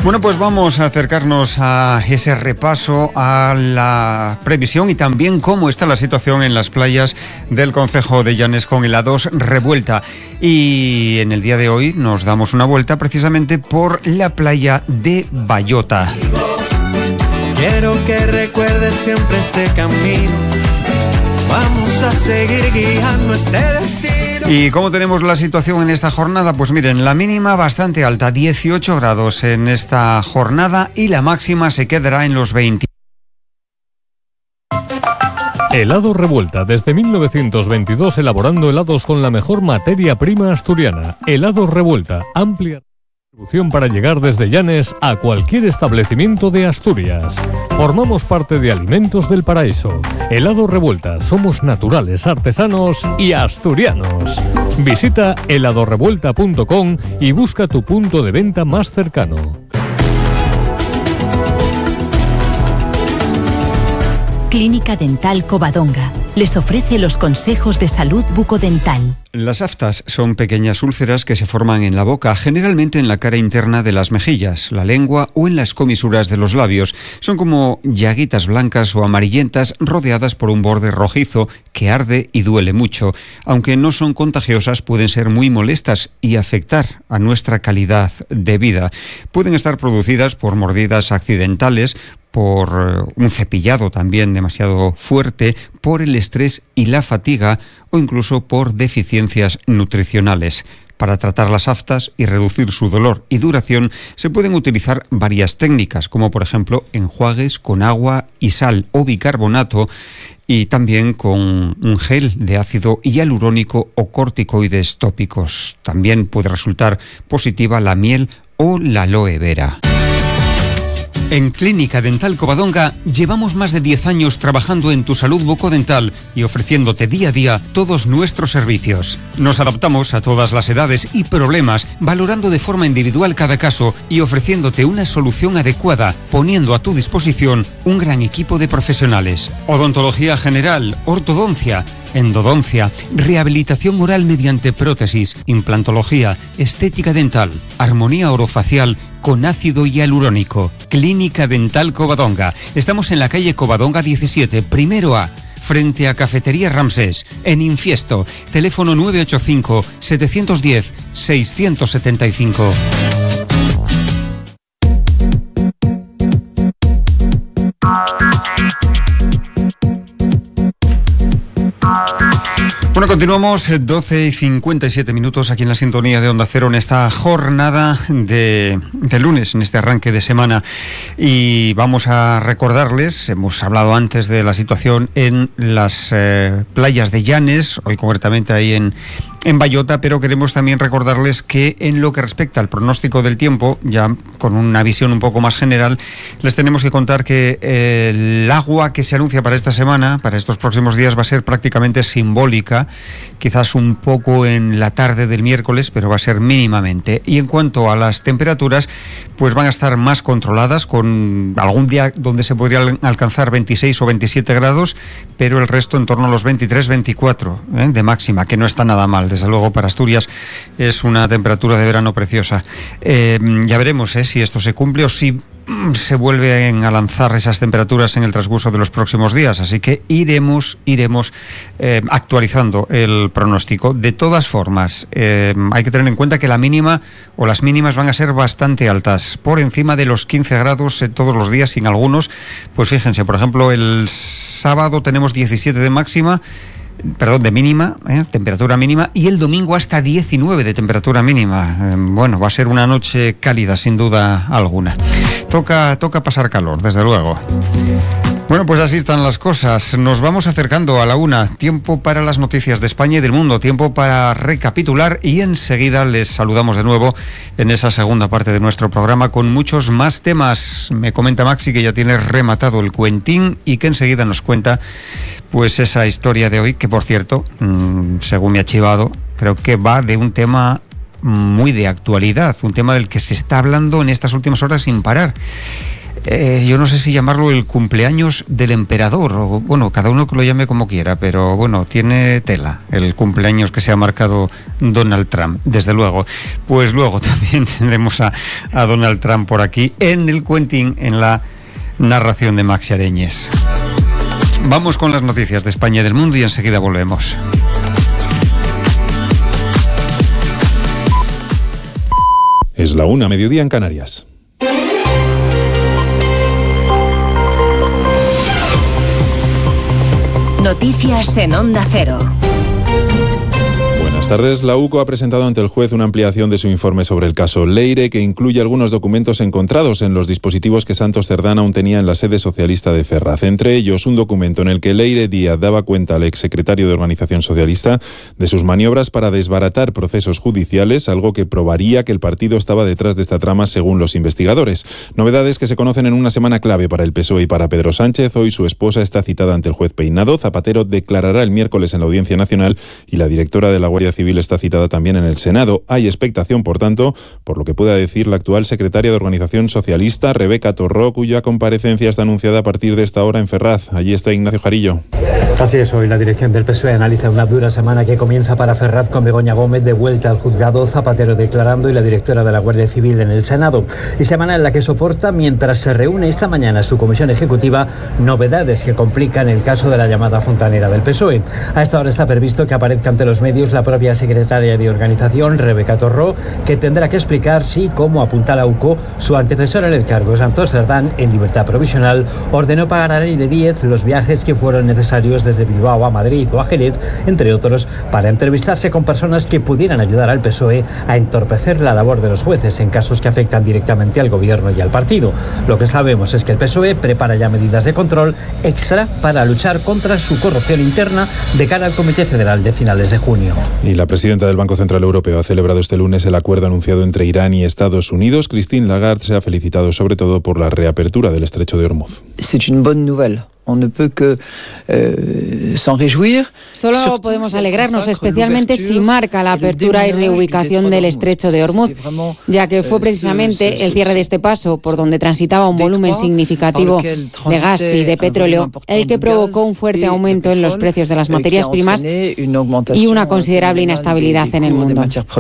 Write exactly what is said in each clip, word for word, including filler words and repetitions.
Bueno, pues vamos a acercarnos a ese repaso a la previsión y también cómo está la situación en las playas del concejo de Llanes con el A dos Revuelta. Y en el día de hoy nos damos una vuelta precisamente por la playa de Bayota. Quiero que recuerdes siempre este camino. Vamos a seguir guiando este destino. ¿Y cómo tenemos la situación en esta jornada? Pues miren, la mínima bastante alta, dieciocho grados en esta jornada, y la máxima se quedará en los veinte. Helado Revuelta, desde mil novecientos veintidós elaborando helados con la mejor materia prima asturiana. Helado Revuelta, amplia distribución para llegar desde Llanes a cualquier establecimiento de Asturias. Formamos parte de Alimentos del Paraíso. Helado Revuelta, somos naturales, artesanos y asturianos. Visita helado revuelta punto com y busca tu punto de venta más cercano. Clínica Dental Covadonga les ofrece los consejos de salud bucodental. Las aftas son pequeñas úlceras que se forman en la boca, generalmente en la cara interna de las mejillas, la lengua o en las comisuras de los labios. Son como llaguitas blancas o amarillentas rodeadas por un borde rojizo que arde y duele mucho. Aunque no son contagiosas, pueden ser muy molestas y afectar a nuestra calidad de vida. Pueden estar producidas por mordidas accidentales, por un cepillado también demasiado fuerte, por el estrés y la fatiga o incluso por deficiencias nutricionales. Para tratar las aftas y reducir su dolor y duración se pueden utilizar varias técnicas, como por ejemplo enjuagues con agua y sal o bicarbonato, y también con un gel de ácido hialurónico o corticoides tópicos. También puede resultar positiva la miel o la aloe vera. En Clínica Dental Covadonga llevamos más de diez años trabajando en tu salud bucodental y ofreciéndote día a día todos nuestros servicios. Nos adaptamos a todas las edades y problemas, valorando de forma individual cada caso y ofreciéndote una solución adecuada, poniendo a tu disposición un gran equipo de profesionales. Odontología general, ortodoncia, endodoncia, rehabilitación oral mediante prótesis, implantología, estética dental, armonía orofacial con ácido hialurónico. Clínica Dental Covadonga. Estamos en la calle Covadonga diecisiete, primero A, frente a Cafetería Ramsés, en Infiesto. Teléfono nueve ocho cinco, siete uno cero, seis siete cinco. Bueno, continuamos doce y cincuenta y siete minutos aquí en la sintonía de Onda Cero en esta jornada de, de lunes, en este arranque de semana. Y vamos a recordarles, hemos hablado antes de la situación en las eh, playas de Llanes, hoy concretamente ahí en, en Bayota, pero queremos también recordarles que en lo que respecta al pronóstico del tiempo, ya con una visión un poco más general, les tenemos que contar que eh, el agua que se anuncia para esta semana, para estos próximos días, va a ser prácticamente simbólica, quizás un poco en la tarde del miércoles, pero va a ser mínimamente. Y en cuanto a las temperaturas, pues van a estar más controladas, con algún día donde se podría alcanzar veintiséis o veintisiete grados, pero el resto en torno a los veintitrés, veinticuatro ¿eh? de máxima, que no está nada mal. Desde luego para Asturias es una temperatura de verano preciosa. Eh, ya veremos ¿eh? si esto se cumple o si se vuelven a lanzar esas temperaturas en el transcurso de los próximos días, así que iremos iremos eh, actualizando el pronóstico. De todas formas, eh, hay que tener en cuenta que la mínima o las mínimas van a ser bastante altas, por encima de los quince grados eh, todos los días, sin algunos, pues fíjense, por ejemplo, el sábado tenemos diecisiete de máxima, perdón, de mínima, ¿eh? temperatura mínima, y el domingo hasta diecinueve de temperatura mínima. Eh, bueno, va a ser una noche cálida, sin duda alguna. Toca, toca pasar calor, desde luego. Bueno, pues así están las cosas. Nos vamos acercando a la una. Tiempo para las noticias de España y del mundo. Tiempo para recapitular y enseguida les saludamos de nuevo en esa segunda parte de nuestro programa con muchos más temas. Me comenta Maxi que ya tiene rematado el cuentín y que enseguida nos cuenta pues esa historia de hoy, que por cierto, mmm, según me ha chivado, creo que va de un tema muy de actualidad, un tema del que se está hablando en estas últimas horas sin parar. eh, yo no sé si llamarlo el cumpleaños del emperador, o bueno, cada uno que lo llame como quiera, pero bueno, tiene tela el cumpleaños que se ha marcado Donald Trump, desde luego. Pues luego también tendremos a, a Donald Trump por aquí en el Cuentín, en la narración de Maxi Areñes. Vamos con las noticias de España y del mundo y enseguida volvemos. Es la una, mediodía en Canarias. Noticias en Onda Cero. Buenas tardes. La U C O ha presentado ante el juez una ampliación de su informe sobre el caso Leire, que incluye algunos documentos encontrados en los dispositivos que Santos Cerdán aún tenía en la sede socialista de Ferraz. Entre ellos, un documento en el que Leire Díaz daba cuenta al exsecretario de Organización Socialista de sus maniobras para desbaratar procesos judiciales, algo que probaría que el partido estaba detrás de esta trama según los investigadores. Novedades que se conocen en una semana clave para el P S O E y para Pedro Sánchez. Hoy su esposa está citada ante el juez Peinado. Zapatero declarará el miércoles en la Audiencia Nacional y la directora de la Guardia Civil está citada también en el Senado. Hay expectación, por tanto, por lo que pueda decir la actual secretaria de Organización Socialista, Rebeca Torró, cuya comparecencia está anunciada a partir de esta hora en Ferraz. Allí está Ignacio Jarillo. Así es, hoy la dirección del P S O E analiza una dura semana que comienza para Ferraz con Begoña Gómez de vuelta al juzgado, Zapatero declarando y la directora de la Guardia Civil en el Senado. Y semana en la que soporta, mientras se reúne esta mañana su comisión ejecutiva, novedades que complican el caso de la llamada fontanera del P S O E. A esta hora está previsto que aparezca ante los medios la propia secretaria de Organización, Rebeca Torró, que tendrá que explicar si, como apunta la U C O, su antecesor en el cargo, Santos Cerdán, en libertad provisional, ordenó pagar a Leire Díaz los viajes que fueron necesarios desde Bilbao a Madrid o a Jerez, entre otros, para entrevistarse con personas que pudieran ayudar al P S O E a entorpecer la labor de los jueces en casos que afectan directamente al gobierno y al partido. Lo que sabemos es que el P S O E prepara ya medidas de control extra para luchar contra su corrupción interna de cara al Comité Federal de finales de junio. Y la presidenta del Banco Central Europeo ha celebrado este lunes el acuerdo anunciado entre Irán y Estados Unidos. Christine Lagarde se ha felicitado sobre todo por la reapertura del estrecho de Hormuz. C'est une bonne nouvelle. On ne peut que euh, s'en réjouir. Solo podemos alegrarnos, especialmente si marca la apertura y reubicación del estrecho de Hormuz, ya que fue precisamente el cierre de este paso, por donde transitaba un volumen significativo de gas y de petróleo, el que provocó un fuerte aumento en los precios de las materias primas y una considerable inestabilidad en el mundo.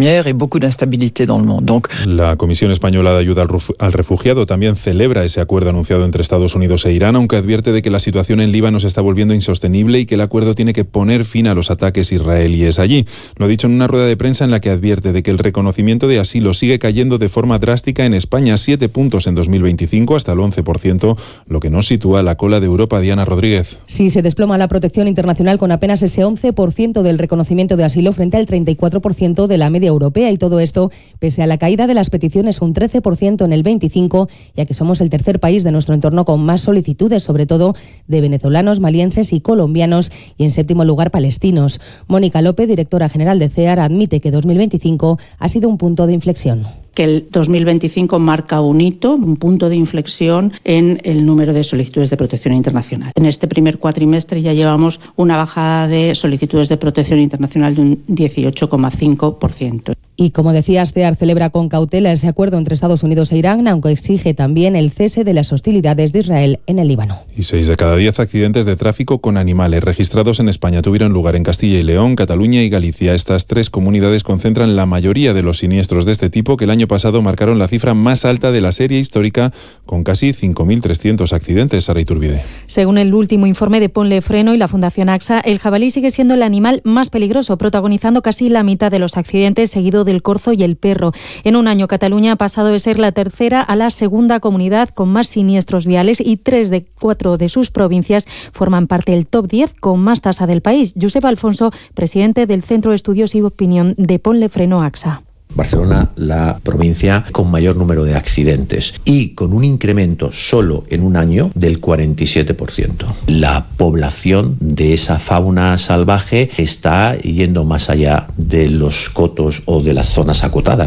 La Comisión Española de Ayuda al Refugiado también celebra ese acuerdo anunciado entre Estados Unidos e Irán, aunque advierte de que la situación en Líbano se está volviendo insostenible y que el acuerdo tiene que poner fin a los ataques israelíes allí. Lo ha dicho en una rueda de prensa en la que advierte de que el reconocimiento de asilo sigue cayendo de forma drástica en España, siete puntos en dos mil veinticinco, hasta el once por ciento, lo que nos sitúa a la cola de Europa. Diana Rodríguez. Sí, se desploma la protección internacional con apenas ese once por ciento del reconocimiento de asilo frente al treinta y cuatro por ciento de la media europea, y todo esto pese a la caída de las peticiones, un trece por ciento en el veinticinco, ya que somos el tercer país de nuestro entorno con más solicitudes, sobre todo de venezolanos, malienses y colombianos, y en séptimo lugar palestinos. Mónica López, directora general de CEAR, admite que dos mil veinticinco ha sido un punto de inflexión. Que el dos mil veinticinco marca un hito, un punto de inflexión en el número de solicitudes de protección internacional. En este primer cuatrimestre ya llevamos una bajada de solicitudes de protección internacional de un dieciocho coma cinco por ciento. Y como decías, CEAR celebra con cautela ese acuerdo entre Estados Unidos e Irán, aunque exige también el cese de las hostilidades de Israel en el Líbano. Y seis de cada diez accidentes de tráfico con animales registrados en España tuvieron lugar en Castilla y León, Cataluña y Galicia. Estas tres comunidades concentran la mayoría de los siniestros de este tipo, que el año pasado marcaron la cifra más alta de la serie histórica, con casi cinco mil trescientos accidentes. Sara Iturbide. Según el último informe de Ponle Freno y la Fundación AXA, el jabalí sigue siendo el animal más peligroso, protagonizando casi la mitad de los accidentes, seguido del corzo y el perro. En un año, Cataluña ha pasado de ser la tercera a la segunda comunidad con más siniestros viales, y tres de cuatro de sus provincias forman parte del top diez con más tasa del país. Josep Alfonso, presidente del Centro de Estudios y Opinión de Ponle Freno AXA. Barcelona, la provincia con mayor número de accidentes y con un incremento solo en un año del cuarenta y siete por ciento. La población de esa fauna salvaje está yendo más allá de los cotos o de las zonas acotadas.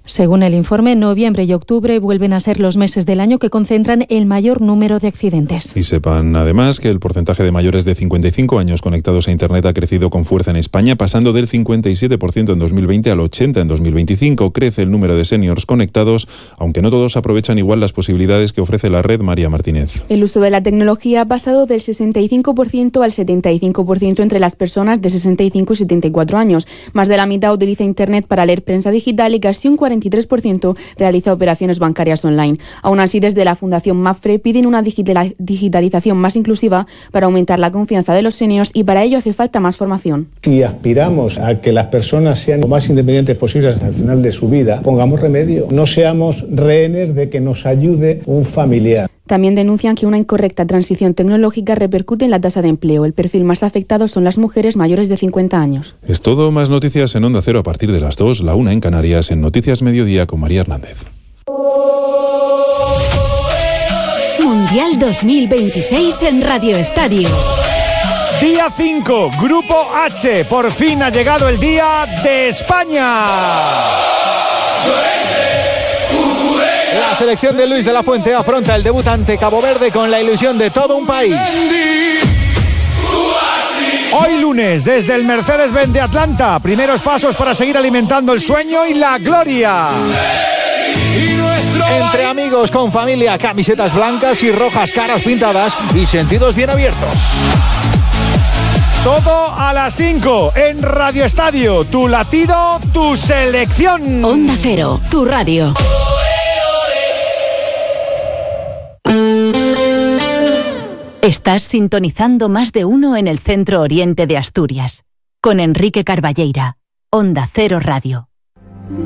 Según el informe, noviembre y octubre vuelven a ser los meses del año que concentran el mayor número de accidentes. Y sepan además que el porcentaje de mayores de cincuenta y cinco años conectados a Internet ha crecido con fuerza en España, pasando del cincuenta y siete por ciento en dos mil veinte al ochenta por ciento en dos mil veinticinco. Crece el número de seniors conectados, aunque no todos aprovechan igual las posibilidades que ofrece la red. María Martínez. El uso de la tecnología ha pasado del sesenta y cinco por ciento al setenta y cinco por ciento entre las personas de sesenta y cinco y setenta y cuatro años. Más de la mitad utiliza Internet para leer prensa digital y casi un cuarenta y tres por ciento realiza operaciones bancarias online. Aún así, desde la Fundación MAPFRE piden una digitala- digitalización más inclusiva para aumentar la confianza de los seniors y para ello hace falta más formación. Si aspiramos a que las personas sean lo más independientes posibles hasta el final de su vida, pongamos remedio. No seamos rehenes de que nos ayude un familiar. También denuncian que una incorrecta transición tecnológica repercute en la tasa de empleo. El perfil más afectado son las mujeres mayores de cincuenta años. Es todo. Más noticias en Onda Cero a partir de las dos, la una en Canarias, en Noticias Mediodía con María Hernández. Mundial dos mil veintiséis en Radio Estadio. Día cinco, Grupo H. Por fin ha llegado el día de España. La selección de Luis de la Fuente afronta el debut ante Cabo Verde con la ilusión de todo un país. Hoy lunes, desde el Mercedes-Benz de Atlanta, primeros pasos para seguir alimentando el sueño y la gloria. Entre amigos, con familia, camisetas blancas y rojas, caras pintadas y sentidos bien abiertos. Todo a las cinco en Radio Estadio. Tu latido, tu selección. Onda Cero, tu radio. Estás sintonizando Más de Uno en el Centro Oriente de Asturias, con Enrique Carballeira, Onda Cero Radio.